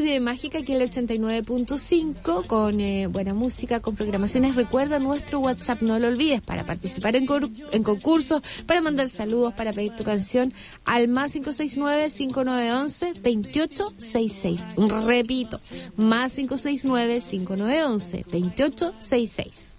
Radio Mágica, aquí en el 89.5, con buena música, con programaciones. Recuerda nuestro WhatsApp, no lo olvides, para participar en concursos, para mandar saludos, para pedir tu canción al más 569-5911-2866. Repito, más 569-5911-2866.